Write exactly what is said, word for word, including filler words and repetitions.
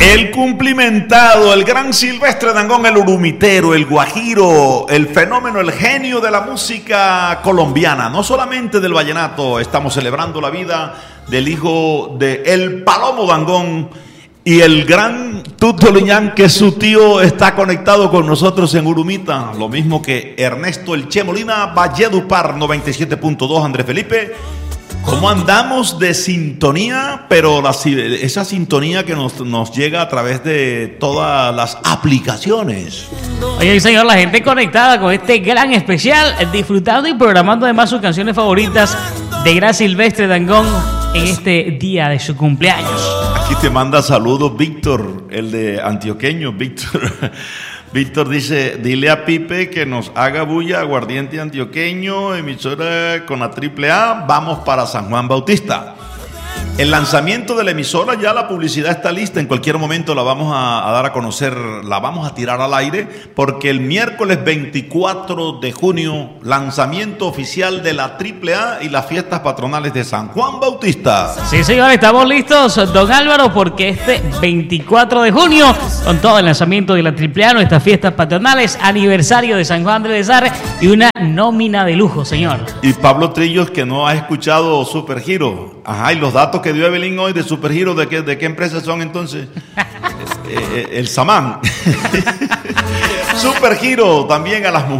El cumplimentado, el gran Silvestre Dangond, el urumitero, el guajiro, el fenómeno, el genio de la música colombiana, no solamente del vallenato. Estamos celebrando la vida del hijo de El Palomo Dangond y el gran Tuto Liñán, que su tío está conectado con nosotros en Urumita, lo mismo que Ernesto El Che Molina, Valledupar noventa y siete punto dos, Andrés Felipe. ¿Cómo andamos de sintonía? Pero la, esa sintonía que nos, nos llega a través de todas las aplicaciones. Oye, señor, la gente conectada con este gran especial, disfrutando y programando además sus canciones favoritas de gran Silvestre Dangond en este día de su cumpleaños. Aquí te manda saludos Víctor, el de antioqueño, Víctor. Víctor dice, dile a Pipe que nos haga bulla, aguardiente antioqueño, emisora con la triple A, vamos para San Juan Bautista. El lanzamiento de la emisora, ya la publicidad está lista, en cualquier momento la vamos a, a dar a conocer, la vamos a tirar al aire, porque el miércoles veinticuatro de junio, lanzamiento oficial de la triple A y las fiestas patronales de San Juan Bautista. Sí, señor, estamos listos, don Álvaro, porque este veinticuatro de junio, con todo el lanzamiento de la triple A, nuestras fiestas patronales, aniversario de San Juan de Bezarre y una nómina de lujo, señor. Y Pablo Trillos, que no ha escuchado Supergiro. Ajá, y los datos que dio Evelyn hoy de Supergiro, ¿de qué, de qué empresa son entonces? eh, el Samán. Supergiro también a las mujeres.